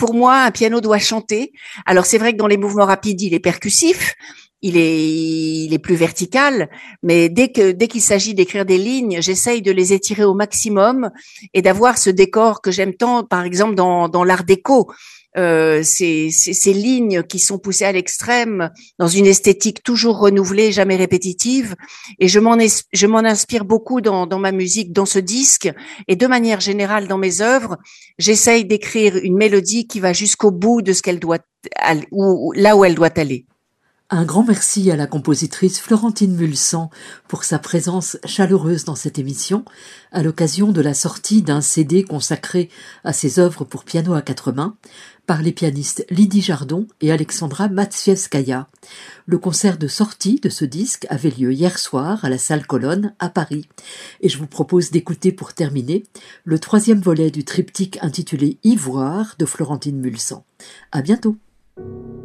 pour moi, un piano doit chanter. Alors c'est vrai que dans les mouvements rapides, il est percussif, il est plus vertical, mais dès qu'il s'agit d'écrire des lignes, j'essaye de les étirer au maximum et d'avoir ce décor que j'aime tant, par exemple dans l'art déco. Ces lignes qui sont poussées à l'extrême dans une esthétique toujours renouvelée, jamais répétitive. Et je m'en inspire beaucoup dans ma musique, dans ce disque, et de manière générale dans mes œuvres. J'essaye d'écrire une mélodie qui va jusqu'au bout de ce qu'elle doit aller, ou là où elle doit aller. Un grand merci à la compositrice Florentine Mulsan pour sa présence chaleureuse dans cette émission, à l'occasion de la sortie d'un CD consacré à ses œuvres pour piano à quatre mains, par les pianistes Lydie Jardon et Alexandra Matsievskaya. Le concert de sortie de ce disque avait lieu hier soir à la salle Colonne à Paris. Et je vous propose d'écouter pour terminer le troisième volet du triptyque intitulé Ivoire de Florentine Mulsan. À bientôt.